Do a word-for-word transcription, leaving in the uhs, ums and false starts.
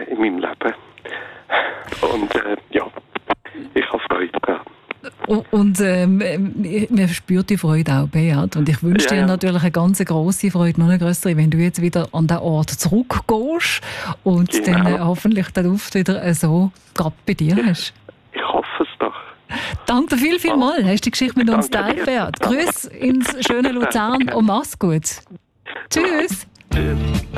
in meinem Leben. Und äh, ja, ich habe Freude gehabt. Und ähm, man spürt die Freude auch, Beat. Und ich wünsche Ja, dir ja. natürlich eine ganz grosse Freude, noch eine grössere, wenn du jetzt wieder an den Ort zurückgehst und Genau. dann äh, hoffentlich den Duft wieder äh, so gerade bei dir hast. Ich hoffe es doch. Danke dir viel, viel mal. Hast du die Geschichte mit uns Danke geteilt, dir. Beat. Grüß ins schöne Luzern und mach's gut. Tschüss. Tschüss.